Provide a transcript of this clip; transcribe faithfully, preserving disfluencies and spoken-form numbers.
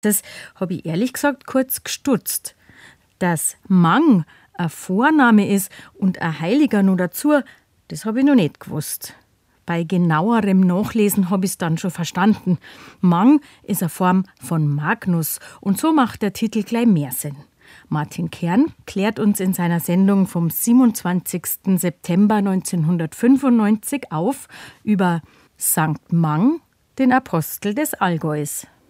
Das habe ich ehrlich gesagt kurz gestutzt. Dass Mang ein Vorname ist und ein Heiliger noch dazu, das habe ich noch nicht gewusst. Bei genauerem Nachlesen habe ich es dann schon verstanden. Mang ist eine Form von Magnus und so macht der Titel gleich mehr Sinn. Martin Kern klärt uns in seiner Sendung vom siebenundzwanzigsten September neunzehnhundertfünfundneunzig auf über Sankt Mang, den Apostel des Allgäus.